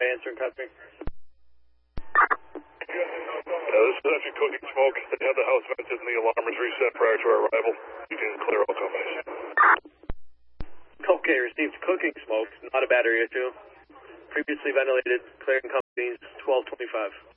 answering copy. This is actually Cooking Smoke. They had the house vented and the alarm was reset prior to our arrival. You can clear all companies. Okay, received Cooking Smoke, not a battery issue. Previously ventilated, clearing companies 1225.